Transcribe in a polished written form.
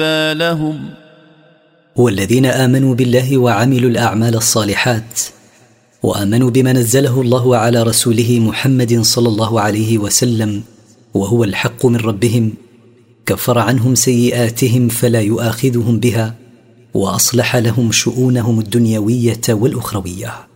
بالهم. والذين آمنوا بالله وعملوا الأعمال الصالحات وآمنوا بما نزله الله على رسوله محمد صلى الله عليه وسلم وهو الحق من ربهم، كفر عنهم سيئاتهم فلا يؤاخذهم بها، وأصلح لهم شؤونهم الدنيوية والأخروية.